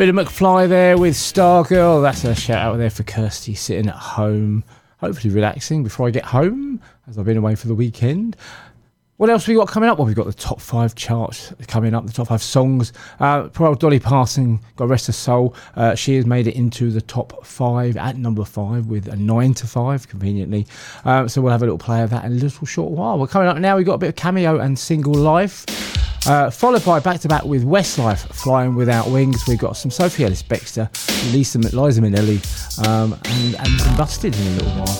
Bit of McFly there with Stargirl. That's a shout out there for Kirsty sitting at home, hopefully relaxing before I get home, as I've been away for the weekend. What else we got coming up? Well, we've got the top 5 charts coming up, the top 5 songs. Poor old Dolly Parton, God rest her soul. She has made it into the top 5 at number 5 with a 9 to 5, conveniently. So we'll have a little play of that in a little short while. We're coming up now. We've got a bit of Cameo and Single Life. Followed by back-to-back with Westlife, Flying Without Wings. We've got some Sophie Ellis-Bextor, Liza Minnelli, and some Busted in a little while.